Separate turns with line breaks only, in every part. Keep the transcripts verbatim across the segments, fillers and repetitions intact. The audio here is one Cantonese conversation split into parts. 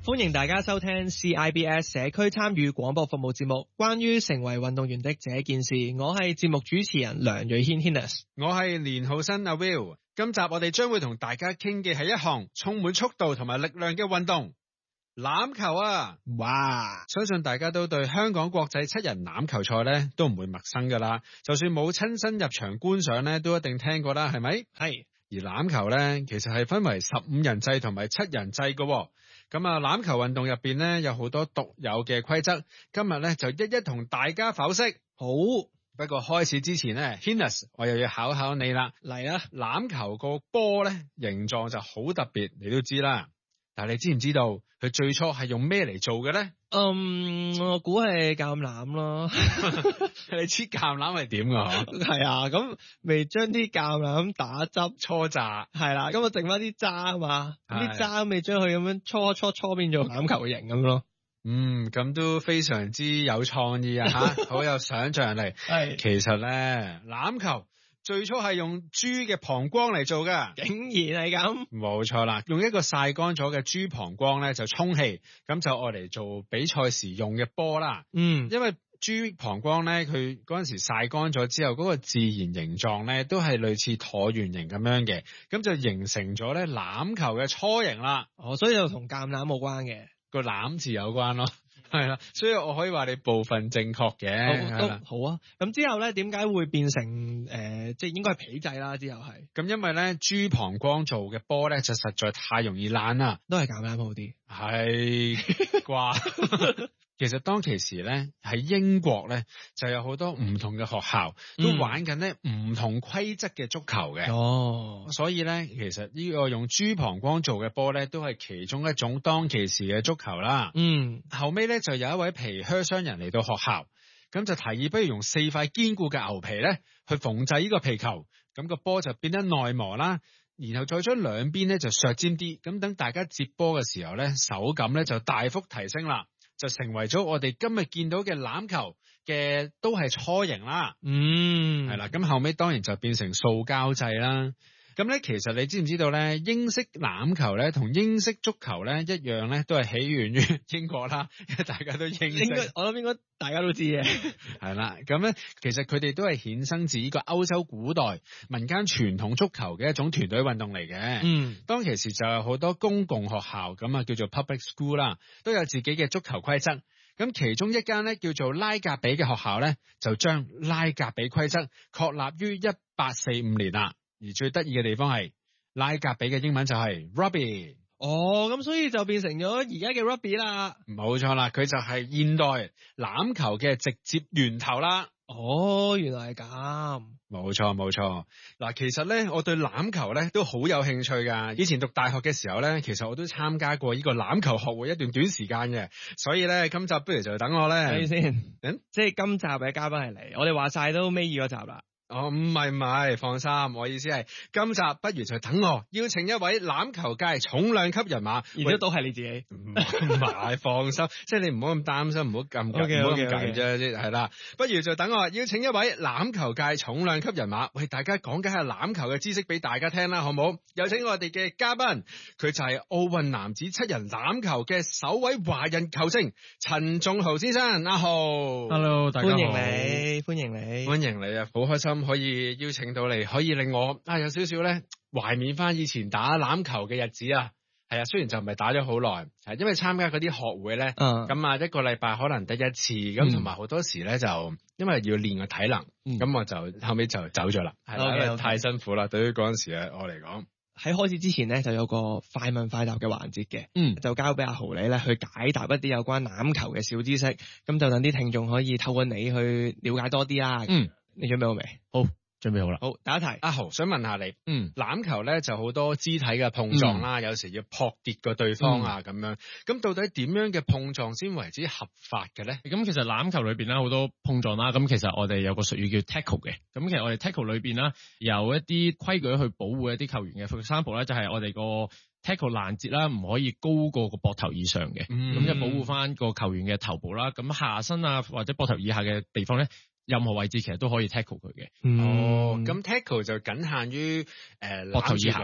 歡迎大家收聽 C I B S 社區參與廣播服務節目，關於成為運動員的這件事，我係節目主持人梁瑞軒 Hinnis，
我係連浩新阿 Will。今集我哋將會同大家傾嘅係一項充滿速度同埋力量嘅運動——欖球啊！
哇！
相信大家都對香港國際七人欖球賽咧都唔會陌生噶啦，就算冇親身入場觀賞咧，都一定聽過啦，係咪？
係。
而欖球咧，其實係分為十五人制同埋七人制嘅。咁啊，欖球運動入邊咧有好多獨有嘅規則，今日咧就一一同大家剖析。
好，
不過開始之前咧 Hinnis 我又要考考你啦。
嚟啊！
欖球個波咧形狀就好特別，你都知啦。但係你知唔知道佢最初係用咩嚟做嘅咧？
嗯，我估係橄欖咯。
你知橄欖係點噶？
係啊，咁未將啲橄欖打汁
搓榨，
係啦，咁我剩翻啲渣啊嘛，啲
係
渣未將佢咁樣搓搓搓變做欖球形咁咯。
嗯，咁都非常之有創意啊吓，好有想象力。
係，
其實咧欖球最初係用豬嘅膀胱嚟做噶，
竟然係咁。
冇錯啦，用一個曬乾咗嘅豬膀胱咧就充氣，咁就愛嚟做比賽時用嘅波啦。
嗯，
因為豬膀胱咧，佢嗰陣時曬乾咗之後，嗰、嗰個自然形狀咧都係類似橢圓形咁樣嘅，咁就形成咗咧欖球嘅雛形啦。
哦，所以就同橄欖冇關嘅，
個欖字有關咯，係啦，所以我可以話你部分正確嘅。
都好啊。咁之後咧，點解會變成誒、呃，即係應該係皮製啦？之後係
咁，因為咧豬膀胱做嘅波咧就實在太容易爛啦，
都係橄欖好啲，
係啩？其實當其時咧喺英國咧就有好多唔同嘅學校都玩緊咧唔同規則嘅足球嘅。
哦，
所以咧其實呢個用豬膀胱做嘅波咧都係其中一種當其時嘅足球啦。
嗯，
後尾咧就有一位皮靴商人嚟到學校，咁就提議不如用四塊堅固嘅牛皮咧去縫製呢個皮球，咁個波就變得耐磨啦，然後再將兩邊咧就削尖啲，咁等大家接波嘅時候咧手感咧就大幅提升啦，就成為咗我哋今日見到嘅欖球嘅都係雛形啦。
嗯，
係啦，咁後尾當然就變成塑膠製啦。咁咧，其實你知唔知道咧？英式欖球咧同英式足球咧一樣咧，都係起源於英國啦，因為大家都英式。
應該我諗應該大家都知嘅。
係啦，咁咧其實佢哋都係衍生自呢個歐洲古代民間傳統足球嘅一種團隊運動嚟嘅。
嗯，
當其時就有好多公共學校咁啊，叫做 public school 啦，都有自己嘅足球規則。咁其中一間咧叫做拉格比嘅學校咧，就將拉格比規則確立於一八四五年啦。而最得意嘅地方係拉格比嘅英文就係 Rugby。
哦，咁所以就變成咗而家嘅 Rugby 啦。
冇錯啦，佢就係現代欖球嘅直接源頭啦。
哦，原來係咁。
冇錯冇錯。嗱，其實咧我對欖球咧都好有興趣噶。以前讀大學嘅時候咧，其實我都參加過呢個欖球學會一段短時間嘅。所以咧今集不如就等我咧。
睇先，
嗯，
即係今集嘅嘉賓係你，我哋話晒都尾二嗰集啦。
哦，唔係唔係，放心，我意思係今集不如就等我邀請一位欖球界重量級人馬，
而且都係你自己，
唔係，放心，即係你唔好咁擔心，唔好咁緊，唔好咁緊啫，即係啦。不如就等我邀請一位欖球界重量級人馬，為大家講解下欖球嘅知識俾大家聽啦，好唔好？有請我哋嘅嘉賓，佢就係奧運男子七人欖球嘅首位華人球星陳仲豪先生，阿豪
，Hello， 大家好，
歡迎你，歡迎你，
歡迎你啊，好開心。可以邀請到你，可以令我啊有少少咧懷緬翻以前打欖球嘅日子啊。係啊，雖然就唔係打咗好耐，係因為參加嗰啲學會咧，咁啊、嗯、一個禮拜可能得一次，咁同埋好多時咧就因為要練個體能，咁、嗯、我就後尾就走咗啦。係啦，因為太辛苦啦，對於嗰陣時啊我嚟講。
喺開始之前咧，就有個快問快答嘅環節嘅，
嗯，
就交俾阿豪你咧去解答一啲有關欖球嘅小知識，咁就等啲聽眾可以透過你去了解多啲啦。
嗯，
你準備好未？
好，準備好啦。
好，第一題，
阿豪想問下你，
嗯，
欖球咧就好多肢體嘅碰撞啦，嗯、有時要撲跌個對方啊咁、嗯、樣，咁到底點樣嘅碰撞先為之合法嘅咧？
咁其實欖球裏邊咧好多碰撞啦，咁其實我哋有個術語叫 tackle 嘅，咁其實我哋 tackle 裏邊啦有一啲規矩去保護一啲球員嘅。For example 咧就係我哋個 tackle 攔截啦，唔可以高過個膊頭以上嘅，咁就、嗯、保護翻個球員嘅頭部啦。咁下身啊或者膊頭以下嘅地方咧，任何位置其實都可以 tackle 佢嘅。
嗯、哦，咁 tackle 就僅限於誒膊頭以下。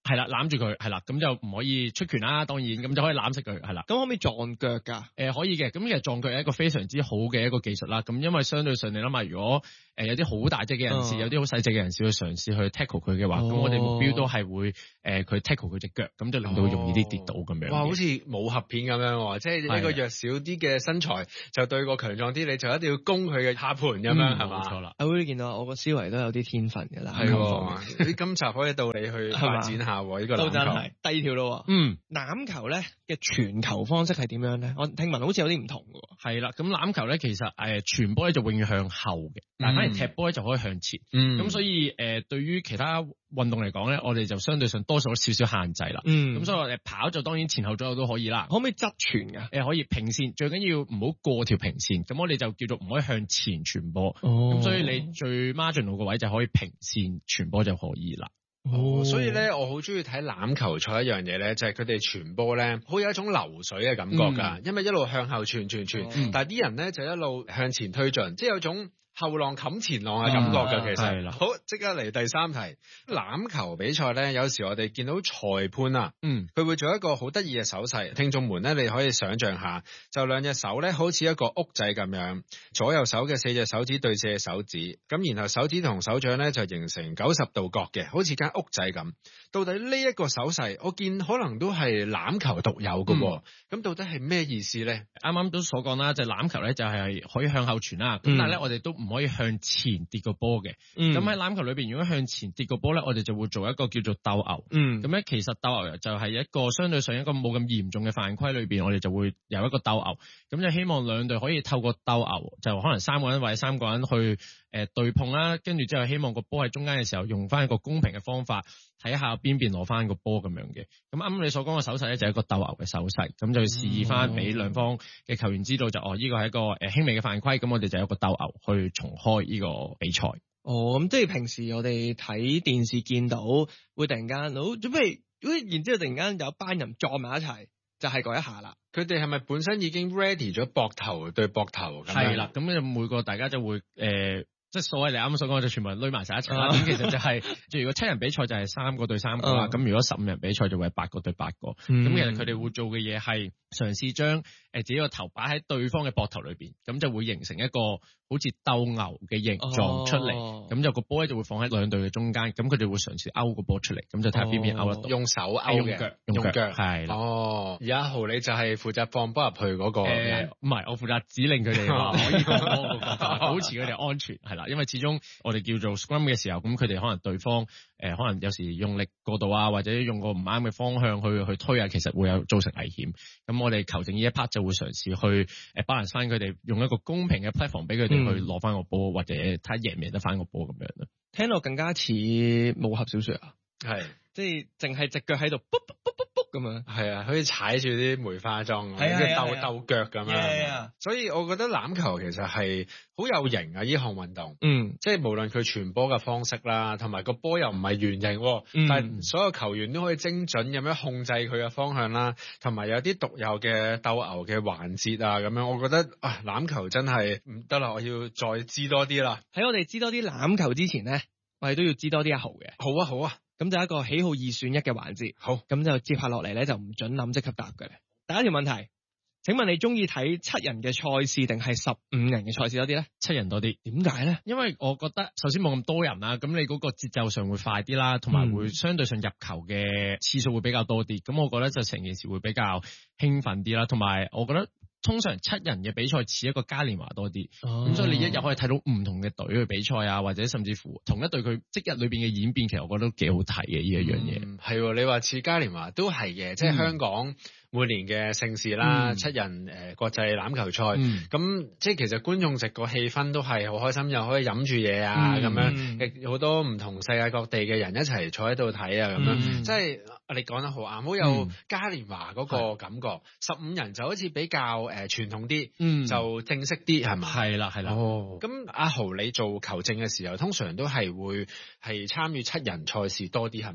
係啦，攬住佢係啦，咁就唔可以出拳啦，當然咁就可以攬實佢係啦。
咁可唔可以撞腳㗎？誒、
呃、可以嘅，咁其實撞腳係一個非常之好嘅一個技術啦。咁因為相對上你諗下，如果誒、呃、有啲好大隻嘅人士，
嗯、
有啲好細隻嘅人士去嘗試去 tackle 佢嘅話，咁、哦、我哋目標都係會誒佢、呃、tackle 佢隻腳，咁就令到容易啲跌倒咁樣。
哇，好似武俠片咁樣喎，即係一個弱小啲嘅身材就對個強壯啲，你就一定要攻佢嘅下盤咁樣係嘛？冇錯啦。
阿 Will 見到我個思維都有啲天分㗎啦。
係喎，啲今集可以到你去發展下喎，呢個籃球。
第二條咯。嗯，欖球咧嘅傳球方式係點樣咧？我聽聞好似有啲唔同㗎。
係啦，咁欖球咧其實誒傳波咧就永遠向後嘅，但係反而踢波咧就可以向前。嗯，咁所以誒、呃、對於其他運動嚟講咧，我哋就相對上多咗少少限制啦。嗯，咁所以我哋跑就當然前後左右都可以啦。可唔可以側傳㗎？誒可以平線，最緊要唔好過條平線。咁我哋就叫做唔可以向前傳波。哦，咁所以你最 marginal 個位就可以平線傳波就可以啦。
哦，所以咧，我好中意睇欖球賽一樣嘢咧，就係佢哋傳波咧，好有一種流水嘅感覺㗎，嗯、因為一路向後傳傳傳，嗯、但係啲人咧就一路向前推進，即係有種後浪冚前浪嘅感覺㗎，其實。
啊、
好，即刻嚟第三題。欖球比賽咧，有時我哋見到裁判啊，嗯，佢會做一個好得意嘅手勢，聽眾們咧，你可以想像下，就兩隻手咧，好似一個屋仔咁樣，左右手嘅四隻手指對四隻手指，咁然後手指同手掌咧就形成九十度角嘅，好似間屋仔咁。到底呢一個手勢，我見可能都係欖球獨有嘅喎，咁、嗯、到底係咩意思咧？
啱啱都所講啦，就係欖球咧就係可以向後傳啦，咁、嗯、但係咧我哋都唔可以向前跌個波嘅。咁喺欖球裏邊，如果向前跌個波咧，我哋就會做一個叫做鬥牛。咁咧、嗯、其實鬥牛就係一個相對上一個冇咁嚴重嘅犯規裏邊，我哋就會有一個鬥牛。咁就希望兩隊可以透過鬥牛，就可能三個人或者三個人去誒對碰啦，跟住之後希望個波喺中間嘅時候用翻一個公平嘅方法，睇下邊邊攞翻個波咁樣嘅。咁啱啱你所講嘅手勢咧就係一個鬥牛嘅手勢，咁就示意翻俾兩方嘅球員知道就哦呢個係一個誒輕微嘅犯規，咁我哋就有一個鬥牛去重開呢個比賽。
哦，咁即係平時我哋睇電視見到會突然間好準備，然之後突然間有一班人撞埋一齊，就係嗰一下啦。
佢哋係咪本身已經 ready 咗膊頭對膊頭？
係啦，咁就每個大家就會誒。呃即係所謂你啱啱所講就全部人攏埋晒一齊啦。咁、啊、其實就係、是，如果七人比賽就係三個對三個啦。咁、啊、如果十五人比賽就會係八個對八個。咁、嗯、其實佢哋會做嘅嘢係嘗試將誒自己個頭擺喺對方嘅膊頭裏邊，咁就會形成一個好似鬥牛嘅形狀出嚟。咁、哦、就個波咧就會放喺兩隊嘅中間。咁佢哋會嘗試勾個波出嚟，咁就睇下邊邊勾得到。
用手勾嘅，
用腳，
係啦。哦，而家豪你就係負責放波入去嗰、那個。誒、呃，唔
係，我負責指令佢哋話可以放波個角度，保持佢哋安全係啦。因為始終我哋叫做 scrum 嘅時候，咁佢哋可能對方誒、呃、可能有時用力過度啊，或者用個唔啱嘅方向去去推啊，其實會有造成危險。咁我哋球證呢一 part 就會嘗試去誒 balance 翻佢哋，用一個公平嘅 platform 俾佢哋去攞翻個波，嗯、或者睇下贏唔贏得翻個波咁樣咯。
聽到更加似武俠小說啊，係是即係淨係隻腳喺度卜卜卜卜卜咁樣，
係啊，好似踩住啲梅花樁咁，即係鬥鬥腳咁樣。係啊，所以我覺得欖球其實係好有型啊！呢項運動，嗯，即係無論佢傳波嘅方式啦，同埋個波又唔係圓形，嗯、但係所有球員都可以精準咁樣控制佢嘅方向啦，同埋有啲獨有嘅鬥牛嘅環節啊，咁樣我覺得啊，欖球真係唔得啦，我要再知多啲啦。
喺我哋知多啲欖球之前咧，我哋都要知多啲阿豪嘅。
好啊，好啊。
咁就一個喜好二選一嘅環節。好，咁就接下落嚟咧就唔准諗即刻答嘅。第一條問題，請問你中意睇七人嘅賽事定係十五人嘅賽事多啲咧？
七人多啲。
點解咧？
因為我覺得首先冇咁多人啦，咁你嗰個節奏上會快啲啦，同埋會相對上入球嘅次數會比較多啲。咁、嗯、我覺得就成件事會比較興奮啲啦，同埋我覺得。通常七人嘅比賽似一個嘉年華多啲，咁、哦、所以你一日可以睇到唔同嘅隊去比賽啊，或者甚至乎同一隊佢即日裏邊嘅演變，其實我覺得都幾好睇嘅呢一樣嘢。
係、嗯，你話似嘉年華都係嘅，即係香港每年嘅盛事啦，嗯、七人誒、呃、國際欖球賽，咁、嗯、即係其實觀眾席個氣氛都係好開心，又可以飲住嘢啊，咁、嗯、樣，好多唔同世界各地嘅人一齊坐喺度睇啊，咁樣，嗯、即係。你講得好啱，好有嘉年華嗰個感覺。十五、嗯、人就好似比較誒、呃、傳統啲，嗯、就正式啲係咪？
係啦，係啦。哦，
咁阿豪，你做球證嘅時候，通常都係會係參與七人賽事多啲係嘛？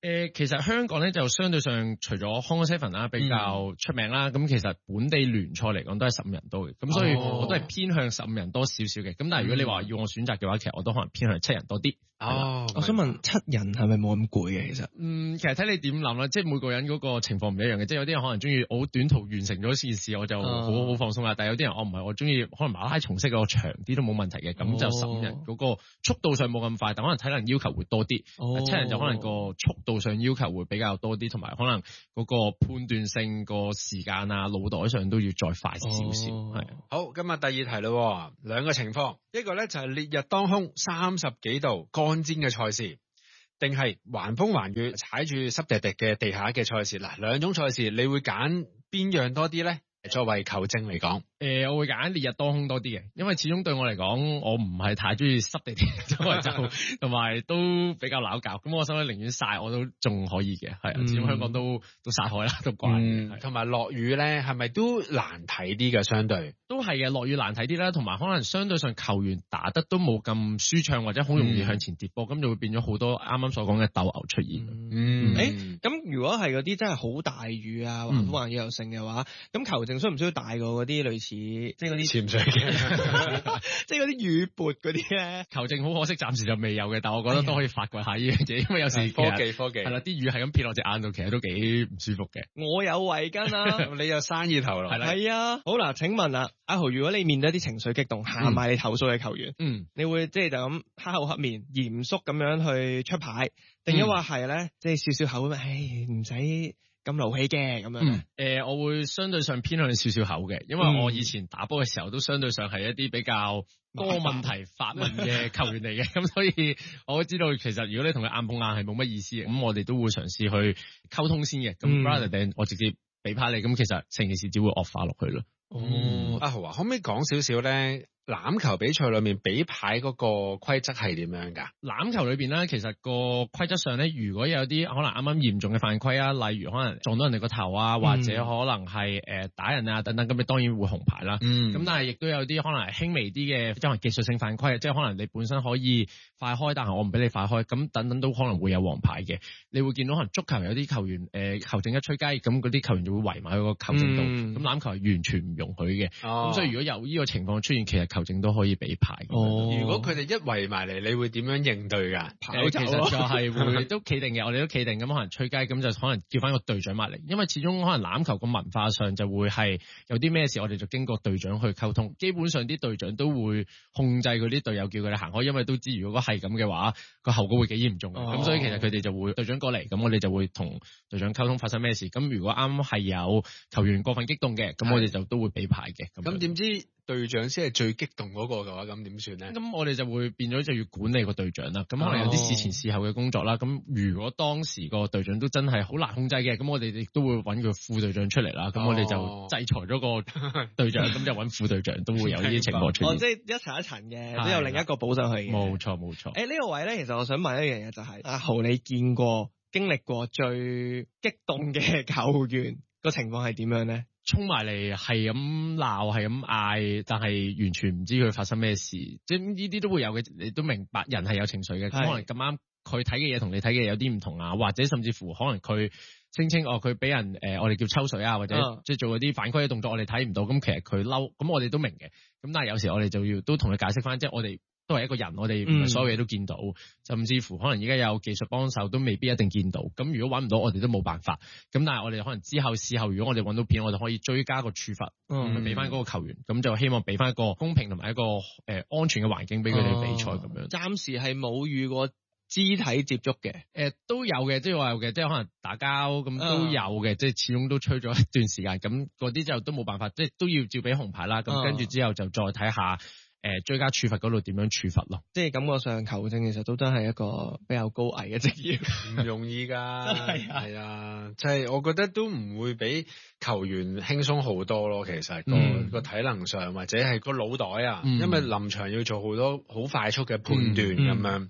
誒，其實香港咧就相對上除咗 Hong Kong Seven 啦比較出名啦，咁、嗯、其實本地聯賽嚟講都係十五人多嘅，咁所以我都係偏向十五人多少少嘅。咁、哦、但係如果你話要我選擇嘅話，其實我都可能偏向七人多啲。
哦，我想問七人係咪冇咁攰嘅？其實，
嗯，其實睇你點諗啦，即係每個人嗰個情況唔一樣嘅，即係有啲人可能中意好短途完成咗件事，我就好好、哦、放鬆啦。但係有啲人我唔係，我中意可能馬拉松式個長啲都冇問題嘅，咁、哦、就十五人嗰個速度上冇咁快，但可能體能要求會多啲。哦、七人就可能個速度上要求會比較多啲，同埋可能嗰個判斷性個時間啊，腦袋上都要再快少少。係、哦、
好，今日第二題咯，兩個情況，一個咧就係烈日當空，三十幾度乾煎嘅賽事。定係橫風橫雨踩住濕滴滴嘅地下嘅賽事，嗱，兩種賽事你會揀邊樣多啲咧？作為球證嚟講，
誒、呃，我會揀烈日當空多啲嘅，因為始終對我嚟講，我唔係太中意濕地地，因為就同埋都比較撈搞，咁我心諗寧願曬我都仲可以嘅，係啊，始終香港都都曬海啦，都慣，
同埋落雨咧，係咪都難睇啲嘅？相對
都係嘅，落雨難睇啲啦，同埋可能相對上球員打得都冇咁舒暢，或者好容易向前跌波，咁、嗯、就會變咗好多啱啱所講嘅鬥牛出現。
嗯，誒、嗯，咁、欸、如果係嗰啲真係好大雨啊，橫風橫雨又盛嘅話，咁球證需唔需要大過嗰啲類似即係嗰啲
潛水嘅，
即係嗰啲雨撥嗰啲咧？
球證好可惜，暫時就未有嘅，但係我覺得都可以發掘下呢樣嘢，因為有時
科技科技
係啦，啲雨係咁撇落隻眼度，其實都幾唔舒服嘅。
我有圍巾啊，
你有生意頭咯，
係啦，係啊。好啦，請問啊，阿豪，如果你面對一啲情緒激動，喊埋你投訴嘅球員，嗯，你會即係就咁黑口黑面，嚴肅咁樣去出牌，定抑或係咧，即係笑笑口咁，唉，唔使咁勞氣嘅咁樣。誒、
嗯呃，我會相對上偏向笑笑口嘅，因為我以前打波嘅時候都相對上係一啲比較多問題發問嘅球員嚟嘅，咁所以我都知道其實如果你同佢硬碰硬係冇乜意思嘅，咁我哋都會嘗試去溝通先嘅。咁 rather than 我直接俾牌你，咁其實成件事只會惡化落去咯。
哦，阿豪啊，可唔可以講少少咧？欖球比賽裏面比牌嗰個規則係點樣㗎？
欖球裏邊咧，其實個規則上咧，如果有啲可能啱啱嚴重嘅犯規啊，例如可能撞到人哋個頭啊，或者可能係誒打人啊等等，咁你當然會紅牌啦。嗯。咁但係亦都有啲可能係輕微啲嘅，即係技術性犯規，即係可能你本身可以快開，但係我唔俾你快開，咁等等都可能會有黃牌嘅。你會見到可能足球有啲球員誒、呃、球證一吹雞，咁嗰啲球員就會圍埋去個球證度。咁、嗯、欖球係完全唔容許嘅。哦。咁所以如果有呢個情況出現，其實球證都可以俾牌。
哦，如果佢哋一圍埋嚟，你會點樣應對噶？
跑走其實就係會都企定嘅，我哋都企定咁，可能吹雞咁就可能叫翻個隊長埋嚟，因為始終可能欖球個文化上就會係有啲咩事，我哋就經過隊長去溝通。基本上啲隊長都會控制嗰啲隊友，叫佢哋行開，因為都知如果係咁嘅話，個後果會幾嚴重嘅。咁、哦、所以其實佢哋就會隊長過嚟，咁我哋就會同隊長溝通發生咩事。咁如果啱啱係有球員過分激動嘅，咁我哋就都會俾牌嘅。
咁點知隊長先係最激動嗰個嘅話，咁點算咧？
咁我哋就會變咗就要管理個隊長啦。咁可能有啲事前事後嘅工作啦。咁、哦、如果當時個隊長都真係好難控制嘅，咁我哋亦都會揾個副隊長出嚟啦。咁、哦、我哋就制裁咗個隊長，咁就揾副隊長都會有呢啲情況出現。
哦，即係一層一層嘅，都有另一個補上去嘅。
冇錯冇錯。誒呢、
欸呢個位咧，其實我想問一樣嘢就係、是，阿豪你見過經歷過最激動嘅球員個情況係點樣咧？
衝埋嚟係咁鬧係咁嗌，但係完全唔知佢發生咩事，即係呢啲都會有嘅。你都明白人係有情緒嘅，可能咁啱佢睇嘅嘢同你睇嘅嘢有啲唔同啊，或者甚至乎可能佢聲稱哦佢俾人誒、呃、我哋叫抽水啊，或者即係做嗰啲反規嘅動作我哋睇唔到，咁其實佢嬲，咁我哋都明嘅。咁但係有時我哋就要都同佢解釋翻，即係我哋都係一個人，我哋唔係所有嘢都見到、嗯，甚至乎可能而家有技術幫手都未必一定見到。咁如果揾唔到，我哋都冇辦法。咁但係我哋可能之後事後，如果我哋揾到片，我哋可以追加個處罰，去俾翻嗰個球員。咁就希望俾翻一個公平同埋一個誒、呃、安全嘅環境俾佢哋比賽咁樣。
暫時係冇遇過肢體接觸嘅，誒、
呃、都有嘅，即係話有嘅，即係可能打交咁都有嘅，即係始終都吹咗一段時間。咁嗰啲就都冇辦法，即係都要照俾紅牌啦。咁跟住之後就再睇下。誒，追加處罰嗰度點樣處罰咯？
即係感覺上球證其實都真係一個比較高危嘅職業，
唔容易噶，係啊，係啊，即係我覺得都唔會比球員輕鬆好多咯。其實個、嗯、個體能上或者係個腦袋啊、嗯，因為臨場要做好多好快速嘅判斷咁樣。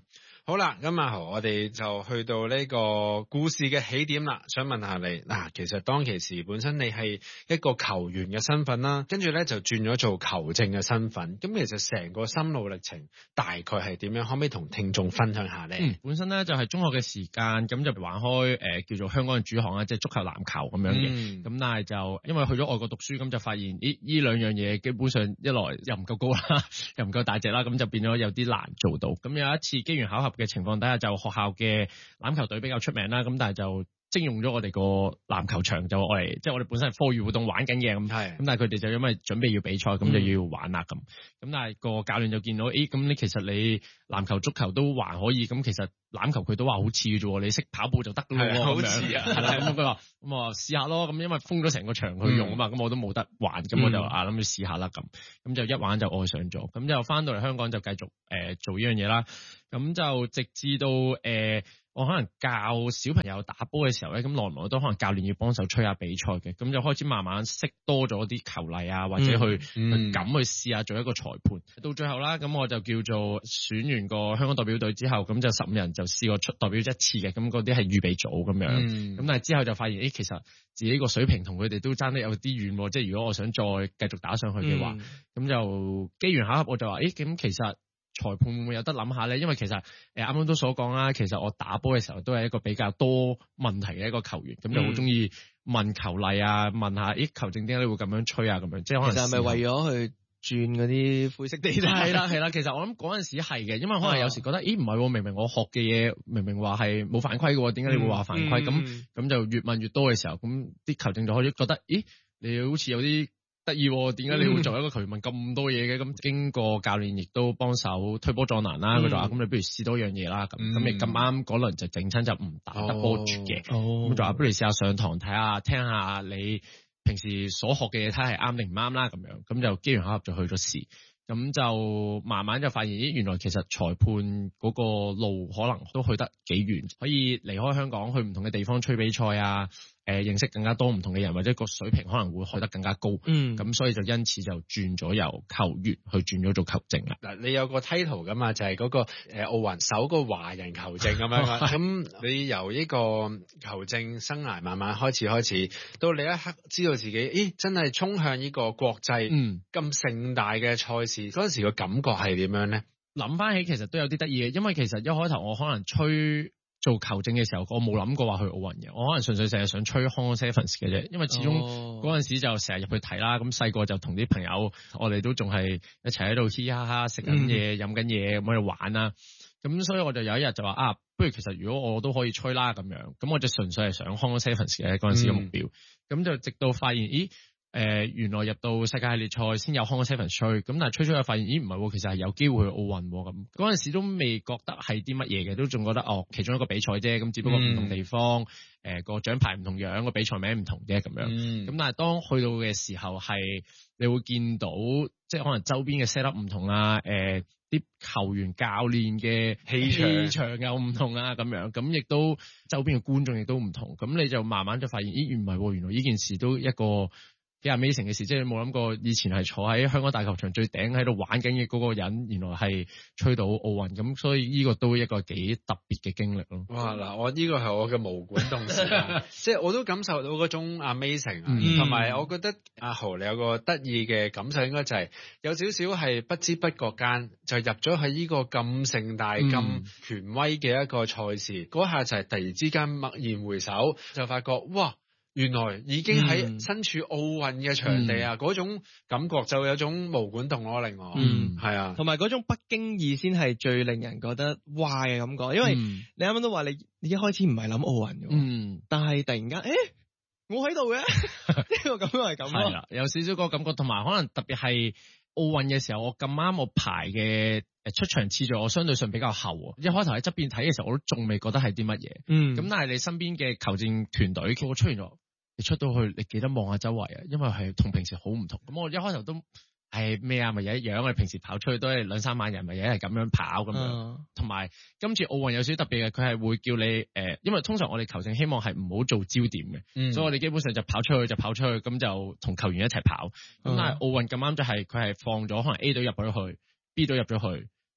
好啦，咁阿豪，我哋就去到呢個故事嘅起點啦。想問下你嗱，其實當其時本身你係一個球員嘅身份啦，跟住咧就轉咗做球證嘅身份。咁其實成個心路歷程大概係點樣？可唔可以同聽眾分享下咧？
嗯，本身咧就係中學嘅時間，咁就玩開誒、呃、叫做香港嘅主項啦，即係足球、籃球咁樣嘅。咁、嗯、但係就因為去咗外國讀書，咁就發現咦呢兩樣嘢基本上一來又唔夠高啦，又唔夠大隻啦，咁就變咗有啲難做到。咁有一次機緣巧合嘅情況底下，就學校嘅籃球隊比較出名啦，咁但係就徵用咗我哋個籃球場，就我哋即係我哋本身係課餘活動玩緊嘅咁，咁但係佢哋就因為準備要比賽，咁就要玩啦咁。咁、嗯、但係個教練就見到，誒咁你其實你籃球、足球都還可以，咁其實籃球佢都話好似嘅啫，你識跑步就得咯，好似啊，係啦，咁佢話咁我試下咯，咁因為封咗成個場去用啊嘛，咁、嗯、我都冇得玩，咁我就啊諗住試下啦咁，咁就一玩就愛上咗，咁就翻到嚟香港就繼續誒、呃、做呢樣嘢啦，咁就直至到誒。呃我可能教小朋友打波嘅時候咧，咁耐唔耐都可能教練要幫手吹下比賽嘅，咁就開始慢慢識多咗啲球例啊，或者去、嗯、去咁去試下做一個裁判。嗯、到最後啦，咁我就叫做選完個香港代表隊之後，咁就十五人就試過出代表一次嘅，咁嗰啲係預備組咁樣。咁、嗯、但係之後就發現，誒其實自己個水平同佢哋都爭得有啲遠，即係如果我想再繼續打上去嘅話，咁、嗯、就機緣巧合我就話，誒咁其實。裁判會唔會有得諗下咧？因為其實誒啱啱都所講啦，其實我打波嘅時候都係一個比較多問題嘅一個球員，咁、嗯、就好中意問球例啊，問下咦球證點解你會咁樣吹啊咁樣，即係可能其實係咪為咗去轉嗰啲灰色地帶？係啦係啦，其實我諗嗰陣時係嘅，因為可能有時覺得，咦唔係，明明我學嘅嘢明明話係冇犯規嘅，點解你會話犯規？咁咁、嗯、就越問越多嘅時候，咁啲球證就開始覺得，咦你好似有啲得意，點解你會作為一個球員問咁多嘢嘅？咁、嗯、經過教練亦都幫手推波撞籃啦，佢、嗯、就話：咁你不如試多樣嘢啦。咁咁亦咁啱嗰輪就整親就唔打得波住嘅。咁就話不如試下上堂睇下，聽下你平時所學嘅嘢，睇下係啱定唔啱啦。咁樣咁就機緣巧合就去咗試，咁就慢慢就發現，咦原來其實裁判嗰個路可能都去得幾遠，可以離開香港去唔同嘅地方吹比賽啊。誒、呃，認識更加多唔同嘅人，或者個水平可能會開得更加高。嗯，咁所以就因此就轉咗由球員去轉咗做球證啦。嗱，你有個 title 噶嘛，就係、是、嗰、那個誒奧運首個華人球證咁樣。咁你由呢個球證生涯慢慢開始開始，到你一刻知道自己，咦，真係衝向呢個國際咁盛大嘅賽事，嗰陣、嗯、時個感覺係點樣咧？諗翻起其實都有啲得意嘅，因為其實一開頭我可能吹。做球證嘅時候，我冇諗過話去奧運嘅，我可能純粹成日想吹 Hong Kong Sevens 嘅啫，因為始終嗰陣時就成日入去睇啦，咁細個就同啲朋友，我哋都仲係一齊喺度嘻嘻哈哈食緊嘢、飲緊嘢咁喺度玩啦，咁所以我就有一日就話啊，不如其實如果我都可以吹啦咁樣，咁我就純粹係想 Hong Kong Sevens 嘅嗰陣時嘅目標，咁、嗯、就直到發現，咦？誒、呃，原來入到世界系列賽先有 Hong Kong Sevens 吹，咁但係吹吹又發現，咦唔係，其實係有機會去奧運咁。嗰陣時都未覺得係啲乜嘢嘅，都仲覺得哦，其中一個比賽啫，咁只不過唔同地方，誒、嗯呃、個獎牌唔同樣，個比賽名唔同啫咁樣。咁、嗯、但係當去到嘅時候係，你會見到即係可能周邊嘅 set up 唔同啊，誒、呃、啲球員教練嘅氣場氣場又唔同啊咁樣，咁亦都周邊嘅觀眾亦都唔同，咁你就慢慢就發現，咦唔係，原來呢件事都一個。幾 Amazing 嘅事，即係你冇諗過以前係坐喺香港大球場最頂喺度玩緊嘅嗰個人，原來係吹到奧運，咁所以呢個都一個幾特別嘅經歷咯。哇！嗱，我呢個係我嘅毛管動時間，即係我都感受到嗰種 Amazing 啊，同埋我覺得阿豪你有個得意嘅感受，應該就係有少少係不知不覺間就入咗喺呢個咁盛大、咁、嗯、權威嘅一個賽事，嗰下就係突然之間默然回首，就發覺哇！原來已經喺身處奧運嘅場地啊，嗰、嗯、種感覺就有種毛管動咯，令我，嗯，係啊，同埋嗰種不經意先係最令人覺得哇嘅感覺，因為你啱啱都話你你一開始唔係諗奧運嘅，嗯，但係突然間，誒、欸，我喺度嘅，呢個感覺係咁，係啦，有少少個感覺，同埋可能特別係奧運嘅時候，我咁啱我排嘅誒出場次序，我相對上比較後，一開頭喺側邊睇嘅時候，我都仲未覺得係啲乜嘢，嗯，咁但係你身邊嘅球證團隊，佢出現咗。你出到去，你記得望下周圍啊，因為係同平時好唔同。咁我一開頭都係咩啊？咪有一樣，我哋平時跑出去都係兩三萬人，咪有一係咁樣跑咁樣。同埋、嗯、今次奧運有少少特別嘅，佢係會叫你誒、呃，因為通常我哋球證希望係唔好做焦點嘅，嗯、所以我哋基本上就跑出去就跑出去，咁就同球員一齊跑。咁、嗯、但係奧運咁啱就係佢係放咗可能 A 隊入咗去，B 隊入咗去。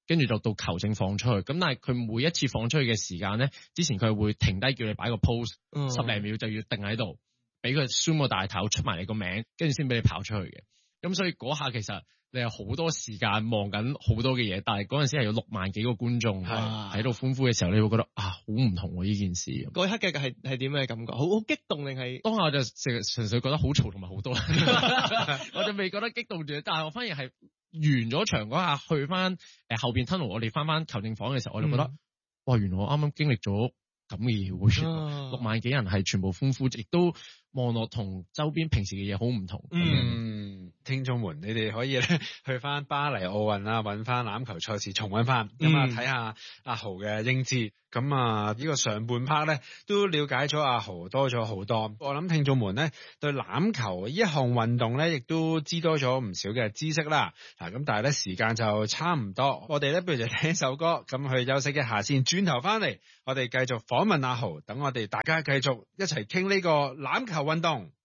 跟住就到球證放出去。咁但係佢每一次放出去嘅時間咧，之前佢會停低叫你擺個 pose，嗯、十零秒就要定喺度，俾佢 zoom 個大頭出埋你個名，跟住先俾你跑出去嘅。咁所以嗰下其實你有好多時間望緊好多嘅嘢，但係嗰陣時係有六萬幾個觀眾喺度歡呼嘅時候，你會覺得啊好唔同喎呢件事。
嗰一刻嘅係係點嘅感覺？好好激動定係？當
下我就純純粹覺得好嘈同埋好多，我就未覺得激動住，但係我反而係完咗場嗰下去翻誒後邊 tunnel，我哋翻翻球證房嘅時候，我就覺得、嗯、哇，原來我啱啱經歷咗咁嘅嘢喎，啊、六萬幾人係全部歡呼，亦都望落同周邊平時嘅嘢好唔同。
嗯，聽眾們，你哋可以咧去翻巴黎奧運啦，揾翻欖球賽事重溫翻，咁啊睇下阿豪嘅英姿。咁啊，呢個上半 part 咧都了解咗阿豪多咗好多。我諗聽眾們咧對欖球呢一項運動咧，亦都知多咗唔少嘅知識啦。嗱，咁但係咧時間就差唔多，我哋咧不如就聽首歌，咁去休息一下先。轉頭翻嚟，我哋繼續訪問阿豪，等我哋大家繼續一齊傾呢個欖球運動。